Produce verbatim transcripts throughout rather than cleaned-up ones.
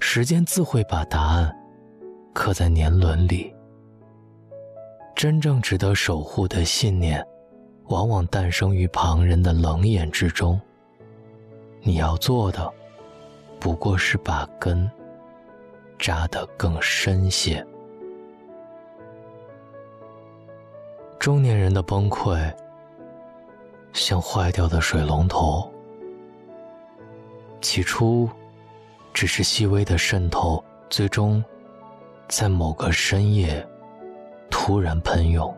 时间自会把答案刻在年轮里。真正值得守护的信念，往往诞生于旁人的冷眼之中。你要做的，不过是把根扎得更深些。中年人的崩溃，像坏掉的水龙头，起初只是细微的渗透，最终在某个深夜突然喷涌。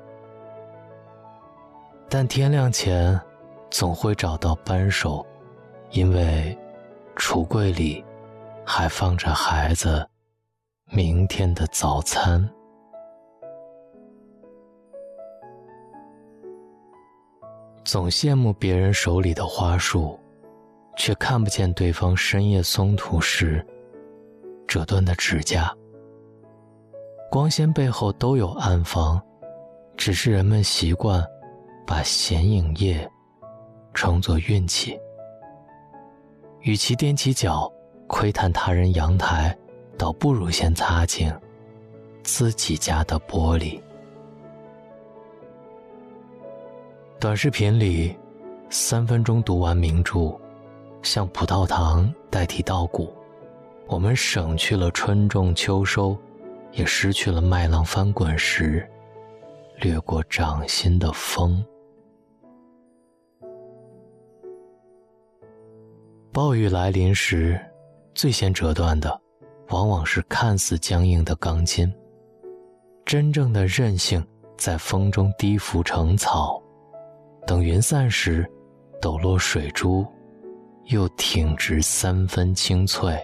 但天亮前总会找到扳手，因为橱柜里还放着孩子明天的早餐。总羡慕别人手里的花束，却看不见对方深夜松土时折断的指甲。光鲜背后都有暗房，只是人们习惯把显影液称作运气。与其踮起脚窥探他人阳台，倒不如先擦净自己家的玻璃。短视频里三分钟读完名著，像葡萄糖代替稻谷，我们省去了春种秋收，也失去了麦浪翻滚时掠过掌心的风。暴雨来临时，最先折断的往往是看似僵硬的钢筋。真正的韧性在风中低伏成草，等云散时，抖落水珠，又挺直三分清脆。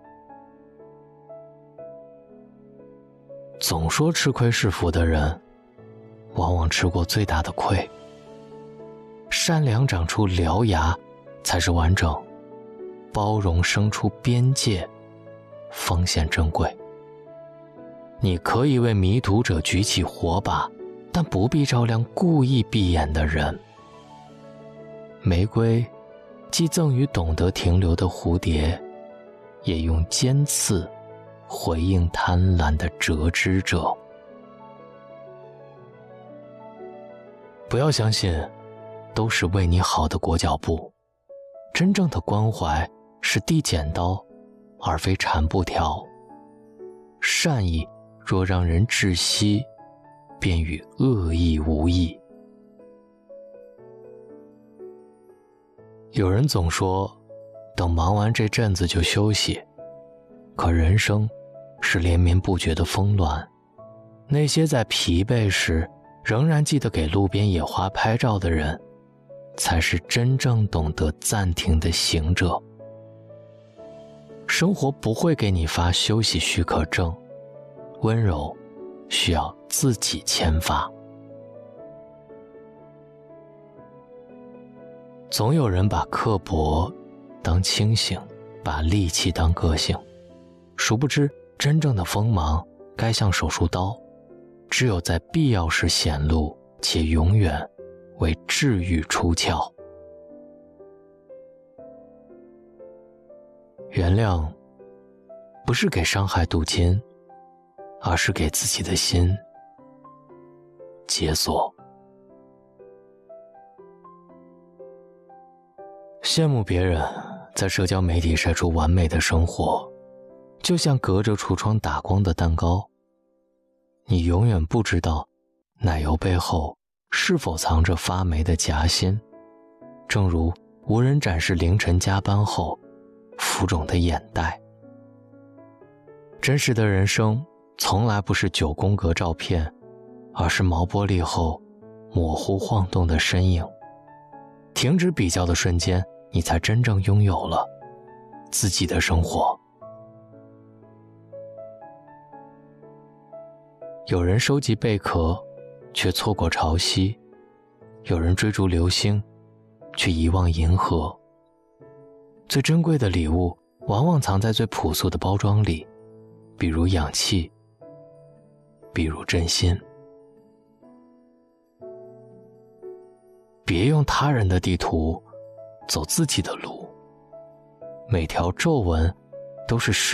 总说吃亏是福的人，往往吃过最大的亏。善良长出獠牙才是完整，包容生出边界方显珍贵。你可以为迷途者举起火把，但不必照亮故意闭眼的人。玫瑰既赠予懂得停留的蝴蝶，也用尖刺回应贪婪的折枝者。不要相信都是为你好的裹脚布，真正的关怀是递剪刀而非缠布条。善意若让人窒息，便与恶意无异。有人总说等忙完这阵子就休息，可人生是连绵不绝的峰峦，那些在疲惫时仍然记得给路边野花拍照的人，才是真正懂得暂停的行者。生活不会给你发休息许可证，温柔需要自己签发。总有人把刻薄当清醒，把戾气当个性，殊不知真正的锋芒该像手术刀，只有在必要时显露，且永远为治愈出鞘。原谅不是给伤害镀金，而是给自己的心解锁。羡慕别人在社交媒体晒出完美的生活，就像隔着橱窗打光的蛋糕，你永远不知道奶油背后是否藏着发霉的夹心，正如无人展示凌晨加班后浮肿的眼袋。真实的人生从来不是九宫格照片，而是毛玻璃后模糊晃动的身影。停止比较的瞬间，你才真正拥有了自己的生活。有人收集贝壳，却错过潮汐；有人追逐流星，却遗忘银河。最珍贵的礼物，往往藏在最朴素的包装里，比如氧气，比如真心。别用他人的地图，走自己的路。每条皱纹都是时